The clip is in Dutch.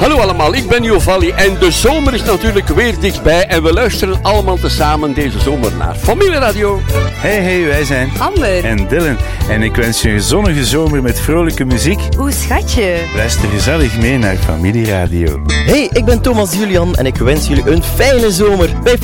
Hallo allemaal, ik ben Jovalli en de zomer is natuurlijk weer dichtbij en we luisteren allemaal tezamen deze zomer naar Familieradio. Hey, wij zijn Amber en Dylan en ik wens je een zonnige zomer met vrolijke muziek. Hoe schatje? Luister gezellig mee naar Familieradio. Hey, ik ben Thomas Julian en ik wens jullie een fijne zomer bij